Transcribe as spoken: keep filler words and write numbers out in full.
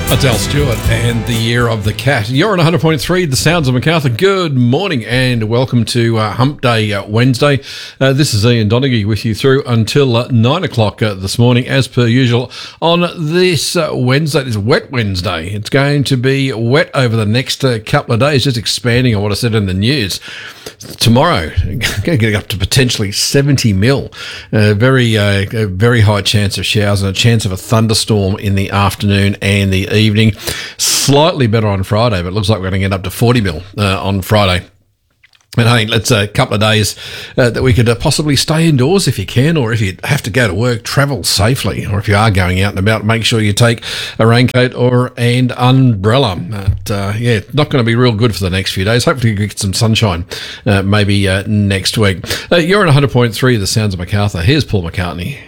Adele Stewart and the Year of the Cat. You're on one hundred point three, The Sounds of Macarthur. Good morning and welcome to uh, Hump Day uh, Wednesday. Uh, this is Ian Donegie with you through until uh, nine o'clock uh, this morning, as per usual. On this uh, Wednesday, this Wet Wednesday, it's going to be wet over the next uh, couple of days, just expanding on what I said in the news. Tomorrow, going to get up to potentially seventy mil. Uh, very, uh, a very high chance of showers and a chance of a thunderstorm in the afternoon and the evening. Slightly better on Friday, but it looks like we're going to get up to forty mil uh, on Friday. And I think that's a couple of days uh, that we could uh, possibly stay indoors if you can, or if you have to go to work, travel safely. Or if you are going out and about, make sure you take a raincoat or and umbrella. But, uh, yeah, not going to be real good for the next few days. Hopefully you get some sunshine uh, maybe uh, next week. Uh, you're on one hundred point three, The Sounds of Macarthur. Here's Paul McCartney.